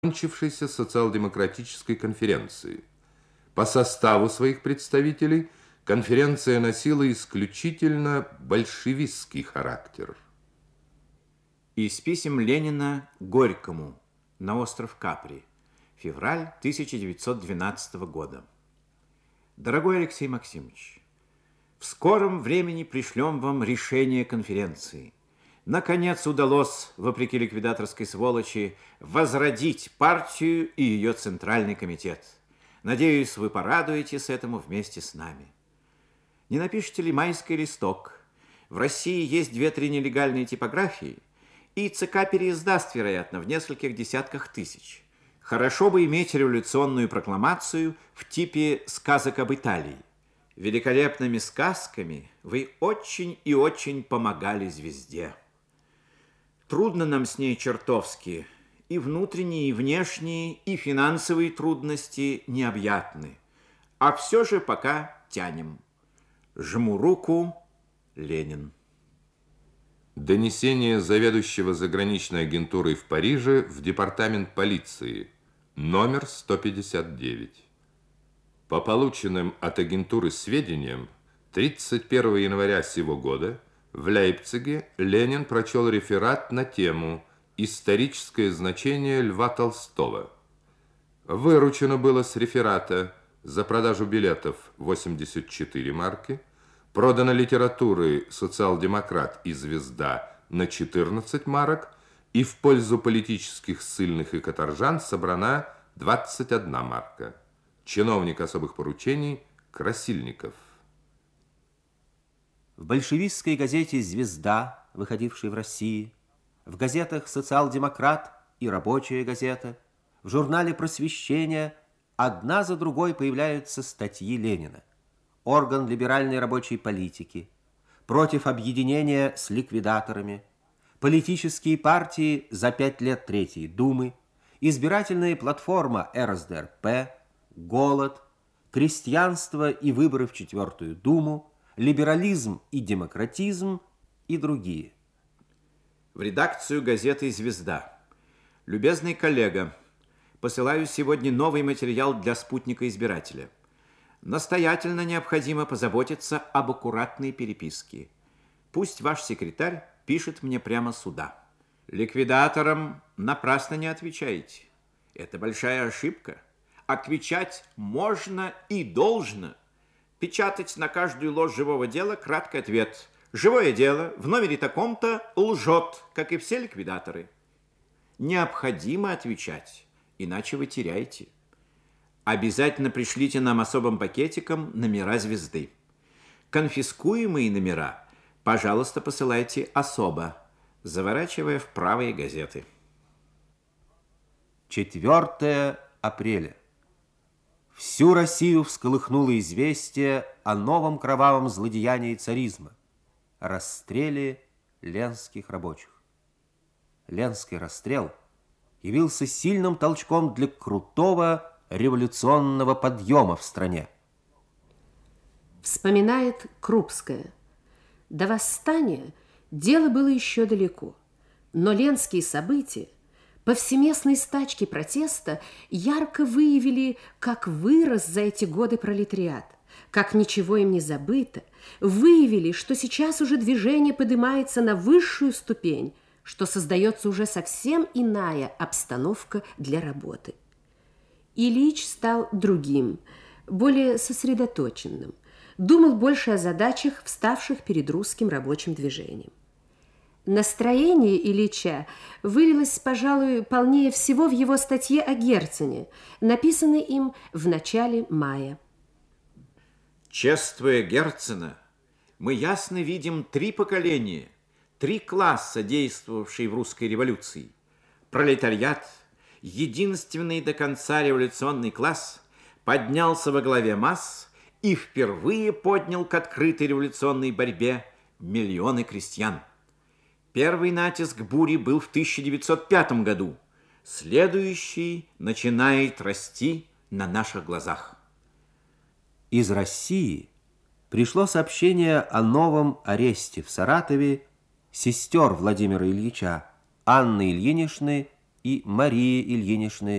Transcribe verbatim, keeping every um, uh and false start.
закончившейся социал-демократической конференции. По составу своих представителей конференция носила исключительно большевистский характер. Из писем Ленина Горькому на остров Капри. Февраль тысяча девятьсот двенадцатого года. Дорогой Алексей Максимович, в скором времени пришлем вам решение конференции. Наконец удалось, вопреки ликвидаторской сволочи, возродить партию и ее центральный комитет. Надеюсь, вы порадуетесь этому вместе с нами. Не напишите ли майский листок? В России есть две-три нелегальные типографии, и ЦК переиздаст, вероятно, в нескольких десятках тысяч. Хорошо бы иметь революционную прокламацию в типе сказок об Италии. Великолепными сказками вы очень и очень помогали звезде. Трудно нам с ней чертовски. И внутренние, и внешние, и финансовые трудности необъятны. А все же пока тянем. Жму руку, Ленин. Донесение заведующего заграничной агентурой в Париже в департамент полиции, номер сто пятьдесят девять. По полученным от агентуры сведениям, тридцать первого января сего года в Лейпциге Ленин прочел реферат на тему «Историческое значение Льва Толстого». Выручено было с реферата за продажу билетов восемьдесят четыре марки, продано литературы «Социал-демократ» и «Звезда» на четырнадцать марок, и в пользу политических ссыльных и каторжан собрана двадцать одна марка. Чиновник особых поручений Красильников. В большевистской газете «Звезда», выходившей в России, в газетах «Социал-демократ» и «Рабочая газета», в журнале «Просвещение» одна за другой появляются статьи Ленина. Орган либеральной рабочей политики, против объединения с ликвидаторами, политические партии за пять лет Третьей Думы, избирательная платформа эр эс дэ эр пэ, голод, крестьянство и выборы в Четвертую Думу, либерализм и демократизм и другие. В редакцию газеты «Звезда». Любезный коллега, посылаю сегодня новый материал для спутника избирателя. Настоятельно необходимо позаботиться об аккуратной переписке. Пусть ваш секретарь пишет мне прямо сюда. Ликвидаторам напрасно не отвечаете. Это большая ошибка. Отвечать можно и должно. Печатать на каждую ложь живого дела краткий ответ. Живое дело в номере таком-то лжет, как и все ликвидаторы. Необходимо отвечать, иначе вы теряете. Обязательно пришлите нам особым пакетиком номера «Звезды». Конфискуемые номера, пожалуйста, посылайте особо, заворачивая в правые газеты. четвёртого апреля. Всю Россию всколыхнуло известие о новом кровавом злодеянии царизма – расстреле ленских рабочих. Ленский расстрел явился сильным толчком для крутого революционного подъема в стране. Вспоминает Крупская. До восстания дело было еще далеко, но ленские события, повсеместные стачки протеста ярко выявили, как вырос за эти годы пролетариат, как ничего им не забыто, выявили, что сейчас уже движение поднимается на высшую ступень, что создается уже совсем иная обстановка для работы. Ильич стал другим, более сосредоточенным, думал больше о задачах, вставших перед русским рабочим движением. Настроение Ильича вылилось, пожалуй, полнее всего в его статье о Герцене, написанной им в начале мая. Чествуя Герцена, мы ясно видим три поколения, три класса, действовавшие в русской революции. Пролетариат, единственный до конца революционный класс, поднялся во главе масс и впервые поднял к открытой революционной борьбе миллионы крестьян. Первый натиск бури был в тысяча девятьсот пятом году. Следующий начинает расти на наших глазах. Из России пришло сообщение о новом аресте в Саратове сестер Владимира Ильича Анны Ильиничны и Марии Ильиничны